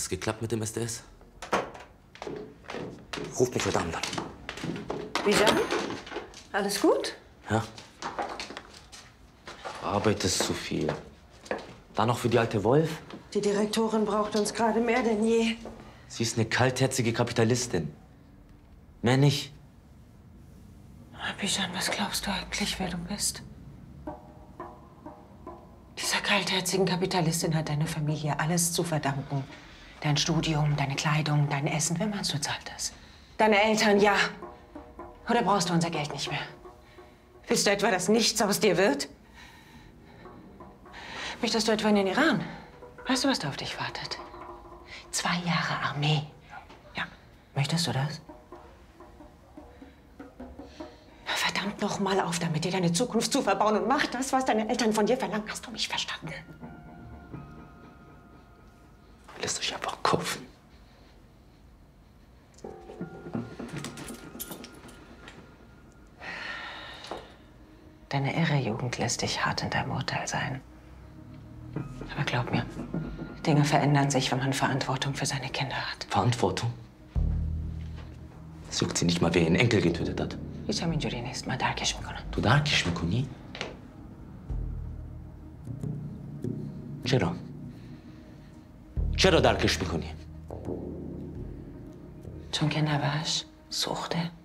es geklappt mit dem SDS? Ruf mich heute Abend an. Bijan? Alles gut? Ja? Du arbeitest zu viel. Dann noch für die alte Wolf? Die Direktorin braucht uns gerade mehr denn je. Sie ist eine kaltherzige Kapitalistin. Mehr nicht. Bijan, was glaubst du eigentlich, wer du bist? Dieser kaltherzigen Kapitalistin hat deine Familie alles zu verdanken. Dein Studium, deine Kleidung, dein Essen. Wer meinst du, zahlt das? Deine Eltern, ja. Oder brauchst du unser Geld nicht mehr? Willst du etwa, dass nichts aus dir wird? Möchtest du etwa in den Iran? Weißt du, was da auf dich wartet? 2 Jahre Armee. Ja. Möchtest du das? Verdammt noch mal auf damit, dir deine Zukunft zu verbauen und mach das, was deine Eltern von dir verlangen. Hast du mich verstanden? Lässt euch einfach kaufen. Deine irre Jugend lässt dich hart in deinem Urteil sein. Aber glaub mir, Dinge verändern sich, wenn man Verantwortung für seine Kinder hat. Verantwortung? Es juckt sie nicht mal, wer ihren Enkel getötet hat. هیچم اینجوری نیست. من درکش میکنم. تو درکش میکنی؟ چرا؟ چرا درکش میکنی؟ چون که نوه‌اش سوخته.